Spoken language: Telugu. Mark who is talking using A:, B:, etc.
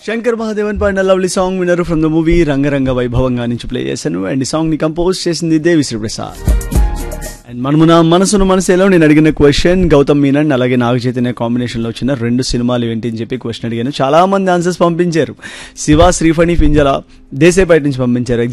A: శంకర్ మహాదేవన్ పాడిన లవ్లీ సాంగ్ వినరు ఫ్రమ్ ద మూవీ రంగరంగ వైభవంగా నుంచి ప్లే చేశాను. అండ్ ఈ సాంగ్ ని కంపోజ్ చేసింది దేవిశ్రీ ప్రసాద్. అండ్ మనసులో నేను అడిగిన క్వశ్చన్ గౌతమ్ మీనన్ అలాగే నాగ చైతన్య కాంబినేషన్ లో వచ్చిన 2 సినిమాలు ఏంటి అని చెప్పి క్వశ్చన్ అడిగాను. చాలా మంది ఆన్సర్స్ పంపించారు. శివ, శ్రీఫణి, పింజల, దేశేపేట నుంచి పంపించారు.